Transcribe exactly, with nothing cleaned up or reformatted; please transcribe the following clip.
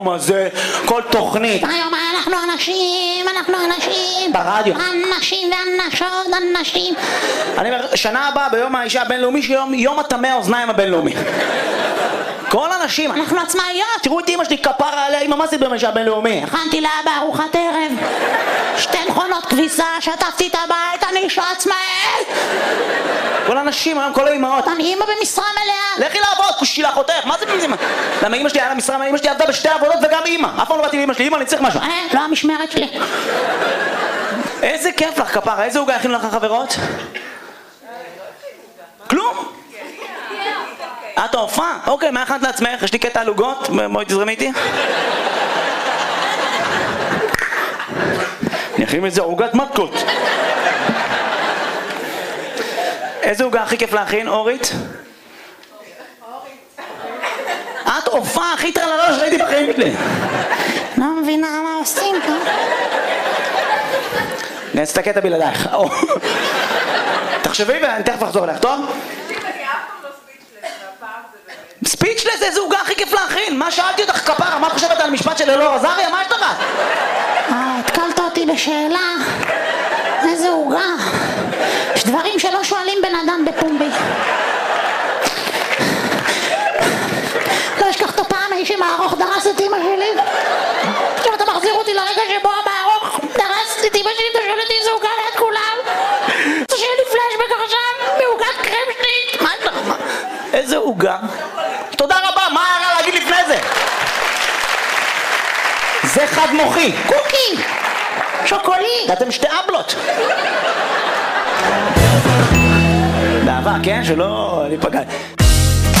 מה זה? כל תוכנית. היום אנחנו אנשים, אנחנו אנשים. ברדיו. אנשים ואנשות, אנשים. אני אומר, שנה הבאה ביום האישה הבינלאומי, שיום יום הטמא האוזניים הבינלאומי. כל אנשים, אנחנו עצמאיות, תראו את אמא שלי כפרה עליה, אמא מה זה ביום האישה הבינלאומי? הכנתי לאבא ארוחת ערב, שתי מכונות כביסה, שטפתי את הבית, אני אישה עצמאית. כל האנשים, היום כל האמהות. אני אימא במשרה מלאה. לכי לעבוד, כושי לאחותך, מה זה במשרה? למה אמא שלי היה לה משרה, אמא שלי עבדה בשתי עבודות וגם אמא. אף פעם לא באתי לאמא שלי, אמא אני צריך משהו. אה, לא המשמרת שלי. איזה כיף לך כפרה, איזה עוגה הכינו לך חברות? כלום? את ההופעה? אוקיי, מה הכנת לעצמך? יש לי קטע על עוגות, בואי תזרמי איתי. אני אכין איזה עוגת מתקות. איזה עוגה הכי כיף להכין, אורית? את הופעה הכי טרללה שראיתי בחיים שלי. לא מבינה מה עושים פה. נעשה את הקטע בלעדייך. תחשבי ואני תכף אחזור אליך, טוב? ספיצ'לס, איזה עוגה הכי כיף להכין? מה שאלתי אותך כפרה? מה את חושבת על משפט של אלאור עזריה? מה יש לך? אה, התקלת אותי בשאלה. איזה עוגה. יש דברים שלא שואלים בן אדם בפומבי. לא אשכח את הפעם האיש עם הארוך דרס את אמא שלי. עכשיו אתה מחזיר אותי לרגע שבו המארוך דרס את אמא שלי, אתה שואל אותי איזה עוגה ליד כולם. אתה שואל לי פלשבק עכשיו בעוגת קרם שנית. מה יש לך? איזה עוגה? תודה רבה, מה היה רע להגיד לפני זה? זה חד מוחי. קוקי. שוקולי. אתם שתי אבלות. באהבה, כן? שלא ניפגע.